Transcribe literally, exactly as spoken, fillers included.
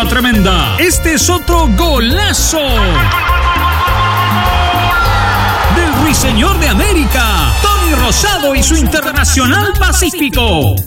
tremenda. Este es otro golazo del Ruiseñor de América, Tony Rosado y su Internacional Pacífico.